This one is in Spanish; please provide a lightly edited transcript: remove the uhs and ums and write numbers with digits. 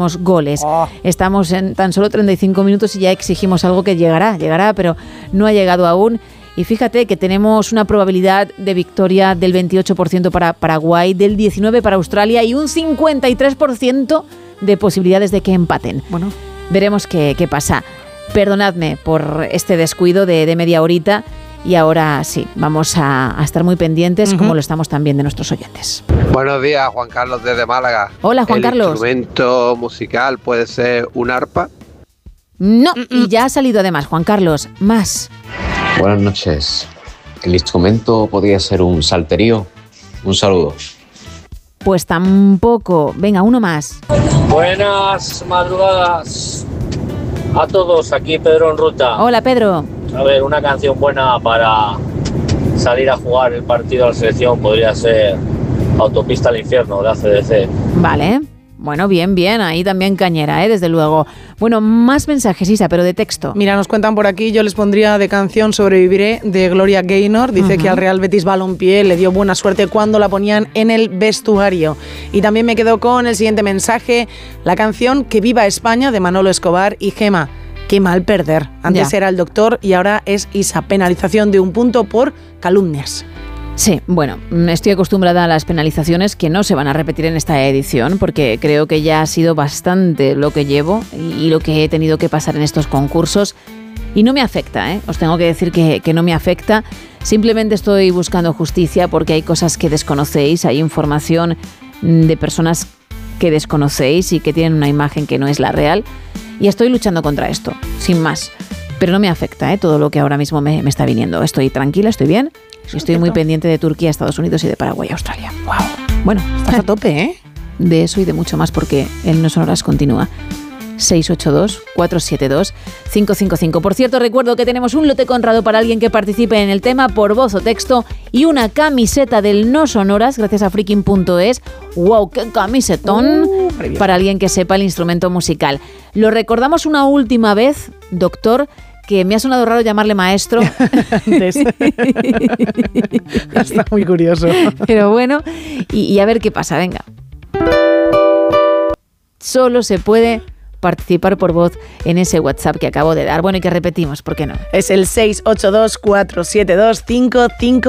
queremos goles. Estamos en tan solo 35 minutos y ya exigimos algo que llegará, pero no ha llegado aún. Y fíjate que tenemos una probabilidad de victoria del 28% para Paraguay, del 19% para Australia y un 53% de posibilidades de que empaten. Bueno, veremos qué pasa. Perdonadme por este descuido de media horita y ahora sí, vamos a estar muy pendientes, como lo estamos también de nuestros oyentes. Buenos días, Juan Carlos desde Málaga. Hola, Juan Carlos. ¿El instrumento musical puede ser un arpa? No, y ya ha salido además, Juan Carlos, más. Buenas noches. ¿El instrumento podría ser un salterío? Un saludo. Pues tampoco. Venga, uno más. Buenas madrugadas a todos, aquí Pedro en ruta. Hola, Pedro. A ver, una canción buena para salir a jugar el partido a la selección podría ser Autopista al Infierno de AC/DC. Vale. Bueno, bien, ahí también cañera, desde luego. Bueno, más mensajes, Isa, pero de texto. Mira, nos cuentan por aquí, yo les pondría de canción Sobreviviré, de Gloria Gaynor. Dice que al Real Betis Balompié le dio buena suerte cuando la ponían en el vestuario. Y también me quedo con el siguiente mensaje, la canción Que viva España, de Manolo Escobar y Gema. Qué mal perder. Antes era el doctor y ahora es Isa. Penalización de 1 punto por calumnias. Sí, bueno, estoy acostumbrada a las penalizaciones que no se van a repetir en esta edición porque creo que ya ha sido bastante lo que llevo y lo que he tenido que pasar en estos concursos y no me afecta, os tengo que decir que no me afecta, simplemente estoy buscando justicia porque hay cosas que desconocéis, hay información de personas que desconocéis y que tienen una imagen que no es la real y estoy luchando contra esto, sin más, pero no me afecta todo lo que ahora mismo me está viniendo, estoy tranquila, estoy bien. Estoy muy pendiente de Turquía, Estados Unidos y de Paraguay y Australia. Wow. Bueno, estás a tope, De eso y de mucho más porque el No Sonoras continúa. 682-472-555. Por cierto, recuerdo que tenemos un lote Conrado para alguien que participe en el tema por voz o texto y una camiseta del No Sonoras gracias a freaking.es. ¡Wow! ¡Qué camisetón! Para alguien que sepa el instrumento musical. Lo recordamos una última vez, doctor, que me ha sonado raro llamarle maestro. Está muy curioso. Pero bueno, y a ver qué pasa, venga. Solo se puede participar por voz en ese WhatsApp que acabo de dar. Bueno, y que repetimos, ¿por qué no? Es el 682-472-555.